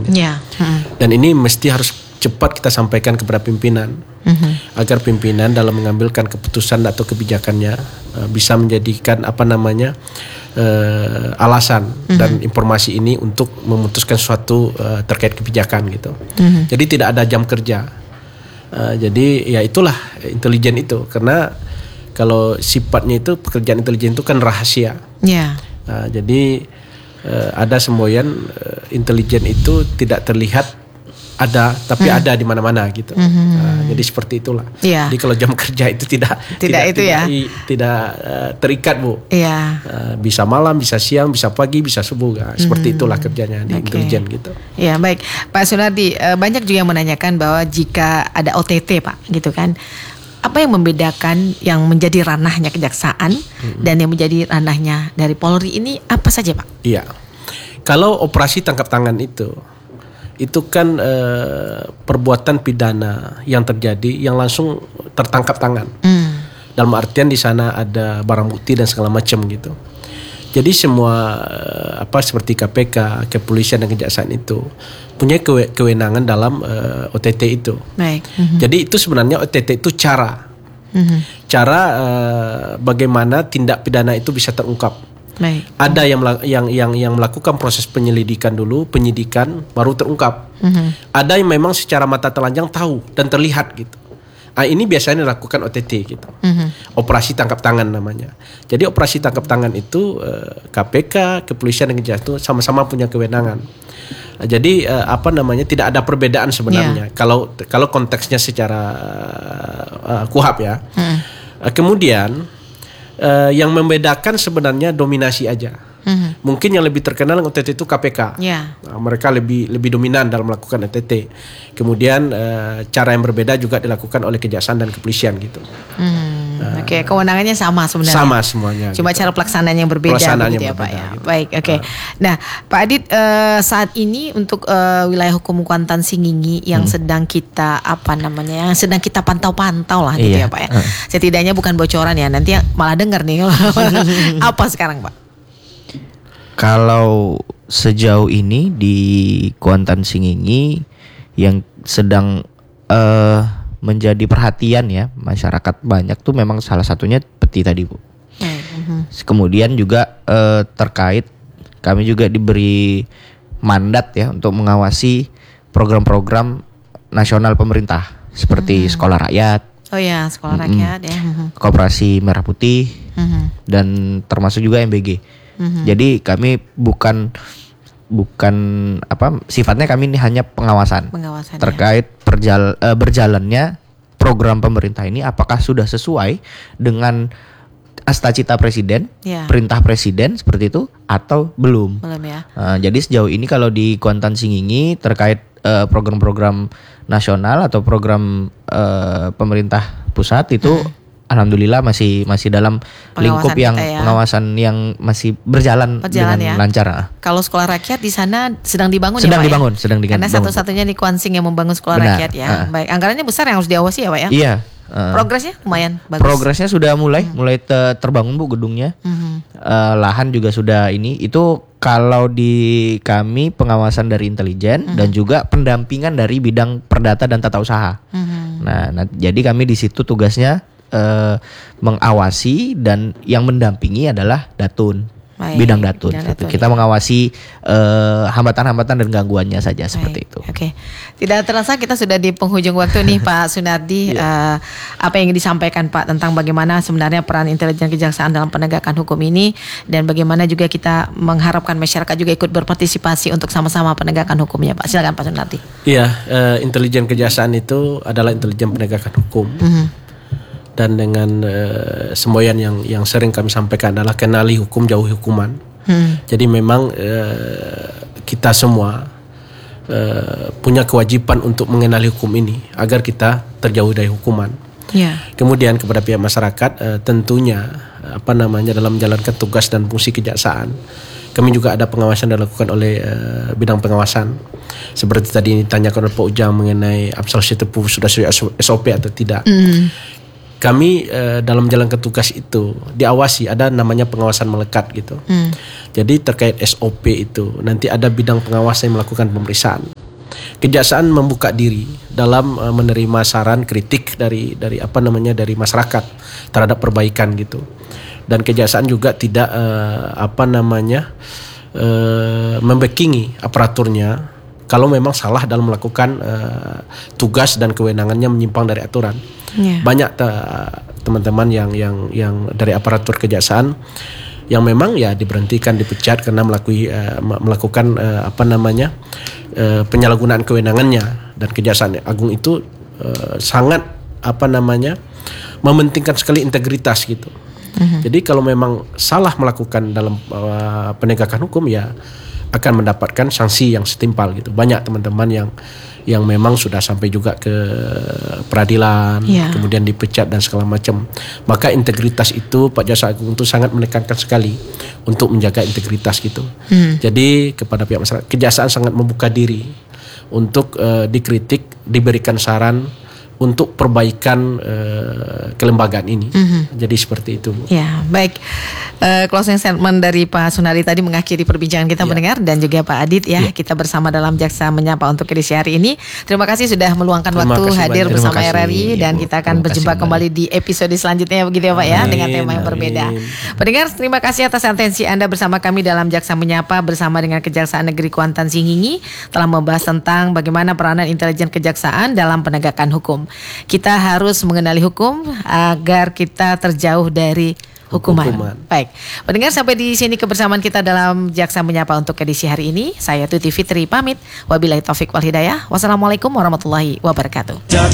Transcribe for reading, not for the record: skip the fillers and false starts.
gitu. Dan ini mesti harus cepat kita sampaikan kepada pimpinan agar pimpinan dalam mengambilkan keputusan atau kebijakannya bisa menjadikan alasan dan informasi ini untuk memutuskan sesuatu terkait kebijakan gitu. Jadi tidak ada jam kerja. Jadi ya itulah intelijen itu, karena kalau sifatnya itu pekerjaan intelijen itu kan rahasia. Jadi ada semboyan intelijen itu tidak terlihat ada, tapi ada di mana-mana gitu. Jadi seperti itulah. Jadi kalau jam kerja itu tidak terikat, Bu. Bisa malam, bisa siang, bisa pagi, bisa subuh. Seperti itulah kerjanya di intelijen gitu. Ya, baik, Pak Sunardi. Banyak juga yang menanyakan bahwa jika ada OTT, Pak, gitu kan, apa yang membedakan yang menjadi ranahnya kejaksaan dan yang menjadi ranahnya dari Polri ini apa saja, Pak? Iya, kalau operasi tangkap tangan itu kan perbuatan pidana yang terjadi yang langsung tertangkap tangan. Dalam artian di sana ada barang bukti dan segala macam gitu. Jadi semua seperti KPK, kepolisian dan kejaksaan itu punya kewenangan dalam OTT itu. Baik. Jadi itu sebenarnya OTT itu cara bagaimana tindak pidana itu bisa terungkap. Baik. Ada yang melakukan proses penyelidikan dulu, penyidikan baru terungkap. Ada yang memang secara mata telanjang tahu dan terlihat gitu. Ini biasanya dilakukan OTT gitu. Operasi tangkap tangan namanya. Jadi operasi tangkap tangan itu KPK, kepolisian dan kejaksaan itu sama-sama punya kewenangan. Jadi tidak ada perbedaan sebenarnya. Kalau konteksnya secara KUHAP ya. Kemudian yang membedakan sebenarnya dominasi aja. Mungkin yang lebih terkenal OTT itu KPK. Mereka lebih dominan dalam melakukan OTT. Kemudian cara yang berbeda juga dilakukan oleh kejaksaan dan kepolisian gitu. Kewenangannya sama sebenarnya. Sama semuanya. Cuma gitu. Cara pelaksanaannya yang berbeda gitu ya, Pak ya. Gitu. Baik, oke. Nah, Pak Adit, saat ini untuk wilayah hukum Kuantan Singingi yang sedang kita yang sedang kita pantau-pantau lah gitu ya, Pak ya. Setidaknya bukan bocoran ya, nanti malah dengar nih. Apa sekarang, Pak? Kalau sejauh ini di Kuantan Singingi yang sedang menjadi perhatian ya masyarakat banyak tuh memang salah satunya peti tadi, Bu. Kemudian juga terkait kami juga diberi mandat ya untuk mengawasi program-program nasional pemerintah seperti Sekolah Rakyat. Oh ya, Sekolah Rakyat ya. Koperasi Merah Putih dan termasuk juga MBG. Jadi kami bukan sifatnya kami ini hanya pengawasan terkait berjalannya program pemerintah ini apakah sudah sesuai dengan astacita presiden, perintah presiden seperti itu atau belum ya. Jadi sejauh ini kalau di Kuantan Singingi terkait program-program nasional atau program pemerintah pusat itu alhamdulillah masih dalam lingkup yang pengawasan yang masih berjalan dengan lancar. Kalau Sekolah Rakyat di sana sedang dibangun sedang ya, Pak? Dibangun. Karena satu-satunya di Kuansing yang membangun Sekolah Rakyat ya. Baik, anggarannya besar yang harus diawasi ya, Pak ya? Iya. Progresnya lumayan bagus. Progresnya sudah mulai terbangun, Bu, gedungnya. Lahan juga sudah ini. Itu kalau di kami pengawasan dari intelijen dan juga pendampingan dari bidang perdata dan tata usaha. Nah, jadi kami di situ tugasnya mengawasi dan yang mendampingi adalah Datun. Bidang Datun. Kita mengawasi hambatan-hambatan dan gangguannya saja. Seperti itu. Oke. Tidak terasa kita sudah di penghujung waktu nih, Pak Sunardi. Apa yang ingin disampaikan, Pak, tentang bagaimana sebenarnya peran intelijen kejaksaan dalam penegakan hukum ini dan bagaimana juga kita mengharapkan masyarakat juga ikut berpartisipasi untuk sama-sama penegakan hukumnya, Pak. Silakan, Pak Sunardi. Iya, intelijen kejaksaan itu adalah intelijen penegakan hukum. Dan dengan semboyan yang sering kami sampaikan adalah kenali hukum, jauhi hukuman. Jadi memang kita semua punya kewajiban untuk mengenali hukum ini agar kita terjauh dari hukuman. Kemudian kepada pihak masyarakat tentunya dalam menjalankan tugas dan fungsi kejaksaan, kami juga ada pengawasan yang dilakukan oleh bidang pengawasan. Seperti tadi ditanyakan oleh Pak Ujang mengenai Amsal Setepu sudah sesuai SOP atau tidak. Kami dalam menjalankan tugas itu diawasi, ada namanya pengawasan melekat gitu. Jadi terkait SOP itu nanti ada bidang pengawasan yang melakukan pemeriksaan. kejaksaan membuka diri dalam menerima saran kritik dari masyarakat terhadap perbaikan gitu. Dan kejaksaan juga tidak membekingi aparaturnya kalau memang salah dalam melakukan tugas dan kewenangannya menyimpang dari aturan. Banyak teman-teman yang dari aparatur kejaksaan yang memang ya diberhentikan, dipecat karena melakukan penyalahgunaan kewenangannya. Dan Kejaksaan Agung itu sangat mementingkan sekali integritas gitu. Jadi kalau memang salah melakukan dalam penegakan hukum ya akan mendapatkan sanksi yang setimpal gitu. Banyak teman-teman yang memang sudah sampai juga ke peradilan, kemudian dipecat dan segala macam. Maka integritas itu Pak Jaksa Agung itu sangat menekankan sekali untuk menjaga integritas gitu. Jadi kepada pihak masyarakat, kejaksaan sangat membuka diri untuk dikritik, diberikan saran untuk perbaikan kelembagaan ini. Jadi seperti itu. Ya, baik. Closing statement dari Pak Sunardi tadi mengakhiri perbincangan kita mendengar, dan juga Pak Adit kita bersama dalam Jaksa Menyapa untuk edisi hari ini. Terima kasih sudah meluangkan waktu hadir bersama RRI, dan kita akan berjumpa kembali di episode selanjutnya begitu ya Pak ya, dengan tema yang berbeda. Pendengar, terima kasih atas atensi Anda bersama kami dalam Jaksa Menyapa bersama dengan Kejaksaan Negeri Kuantan Singingi telah membahas tentang bagaimana peranan intelijen kejaksaan dalam penegakan hukum. Kita harus mengenali hukum agar kita terjauh dari hukuman. Baik, pendengar, sampai di sini kebersamaan kita dalam Jaksa Menyapa untuk edisi hari ini. Saya Tuti Fitri pamit. Wabillahi taufik wal hidayah. Wassalamualaikum warahmatullahi wabarakatuh.